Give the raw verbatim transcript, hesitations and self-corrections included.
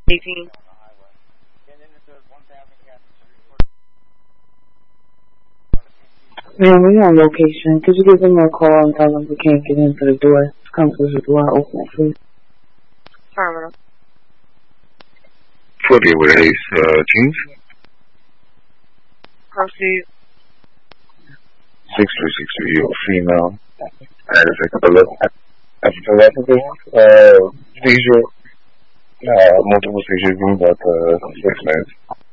eighteen. Man, we on location. Could you give them a call and tell them we can't get into the door? Come to the door open, please. Affirmative. forty with Ace, uh, Jeans. Proceed. six three six three, female. I had to take a look at the uh, seizure, uh, multiple seizures in about uh, six minutes.